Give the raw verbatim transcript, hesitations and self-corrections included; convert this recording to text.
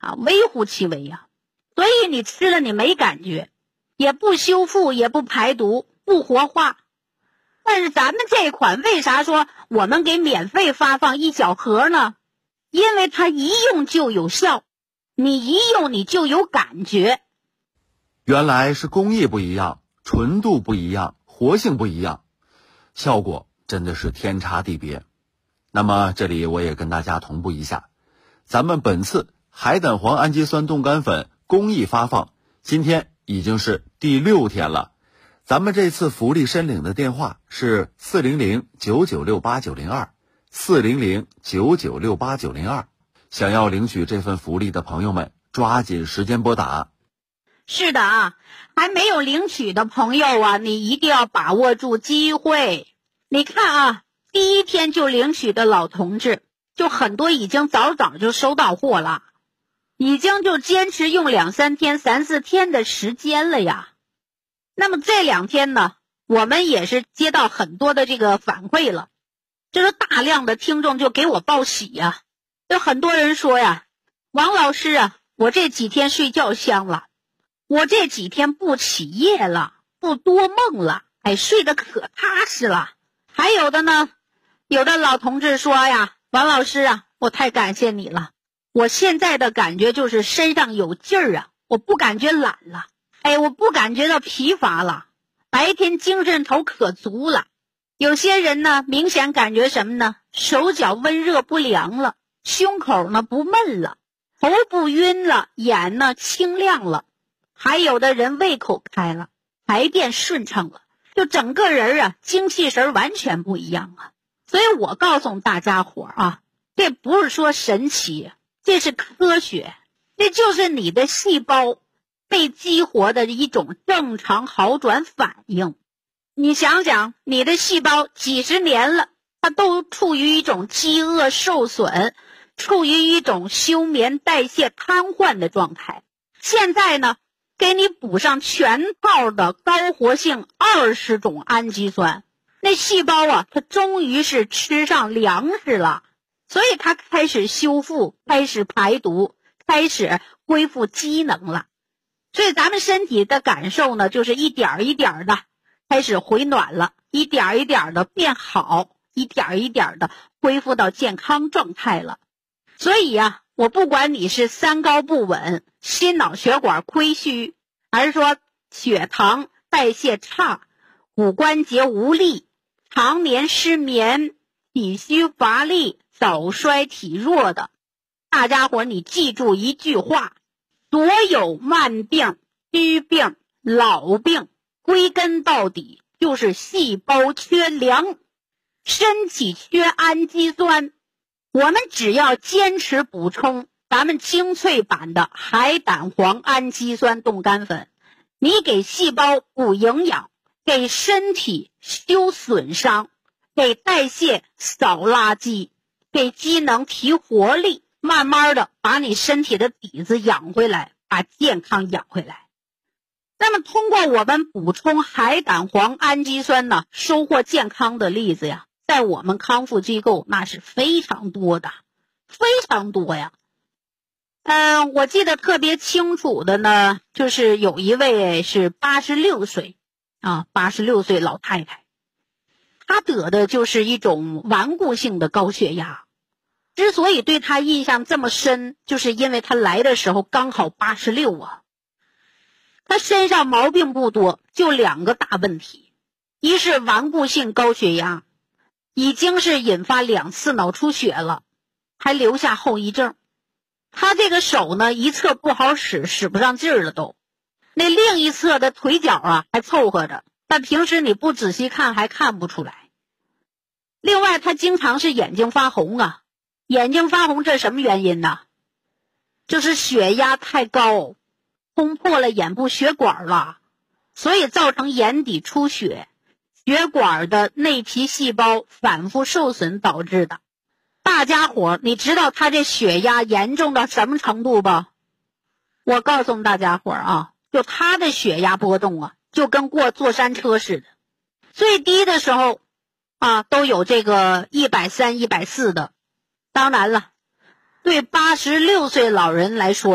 啊，微乎其微呀、啊。所以你吃了你没感觉，也不修复，也不排毒，不活化。但是咱们这款为啥说我们给免费发放一小盒呢？因为它一用就有效，你一用你就有感觉。 原来是工艺不一样，纯度不一样，活性不一样，效果真的是天差地别。那么这里我也跟大家同步一下，咱们本次海胆黄氨基酸冻干粉公益发放今天已经是第六天了。咱们这次福利申领的电话是四零零九九六八九零二 四零零九九六八九零二，想要领取这份福利的朋友们抓紧时间拨打。 是的啊，还没有领取的朋友啊，你一定要把握住机会。你看啊，第一天就领取的老同志，就很多已经早早就收到货了，已经就坚持用两三天、三四天的时间了呀。那么这两天呢，我们也是接到很多的这个反馈了，就是大量的听众就给我报喜呀，有很多人说呀，王老师啊，我这几天睡觉香了，我这几天不起夜了，不多梦了，哎，睡得可踏实了。还有的呢，有的老同志说呀，王老师啊，我太感谢你了，我现在的感觉就是身上有劲儿啊，我不感觉懒了，哎，我不感觉到疲乏了，白天精神头可足了。有些人呢，明显感觉什么呢？手脚温热不凉了，胸口呢不闷了，头不晕了，眼呢清亮了。还有的人胃口开了，排便顺畅了，就整个人啊精气神完全不一样啊。所以我告诉大家伙啊，这不是说神奇，这是科学，这就是你的细胞被激活的一种正常好转反应。你想想，你的细胞几十年了，它都处于一种饥饿受损，处于一种休眠代谢瘫痪的状态。现在呢，给你补上全套的高活性二十种氨基酸，那细胞啊，它终于是吃上粮食了，所以它开始修复，开始排毒，开始恢复机能了。所以咱们身体的感受呢，就是一点一点的开始回暖了，一点一点的变好，一点一点的恢复到健康状态了。所以啊，我不管你是三高不稳、心脑血管亏虚，还是说血糖代谢差、骨关节无力、常年失眠、体虚乏力、早衰体弱的，大家伙你记住一句话，所有慢病、虚病、老病归根到底就是细胞缺粮，身体缺氨基酸。我们只要坚持补充咱们精粹版的海胆黄氨基酸冻干粉，你给细胞补营养，给身体修损伤，给代谢扫垃圾，给机能提活力，慢慢的把你身体的底子养回来，把健康养回来。那么通过我们补充海胆黄氨基酸呢，收获健康的例子呀，在我们康复机构那是非常多的，非常多呀。嗯、呃，我记得特别清楚的呢，就是有一位是八十六岁啊，八十六岁老太太，她得的就是一种顽固性的高血压。之所以对她印象这么深，就是因为她来的时候刚好八十六啊。她身上毛病不多，就两个大问题，一是顽固性高血压，已经是引发两次脑出血了，还留下后遗症。他这个手呢，一侧不好使，使不上劲儿了都。那另一侧的腿脚啊，还凑合着，但平时你不仔细看还看不出来。另外，他经常是眼睛发红啊，眼睛发红这什么原因呢？就是血压太高，冲破了眼部血管了，所以造成眼底出血，血管的内皮细胞反复受损导致的。大家伙，你知道他这血压严重到什么程度吧？我告诉大家伙啊，就他的血压波动啊，就跟过坐山车似的，最低的时候啊，都有这个一百三、一百四的。当然了，对八十六岁老人来说，